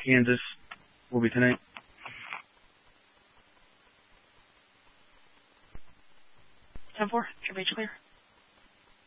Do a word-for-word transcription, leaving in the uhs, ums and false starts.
Kansas will be tonight. ten four, Trip H clear.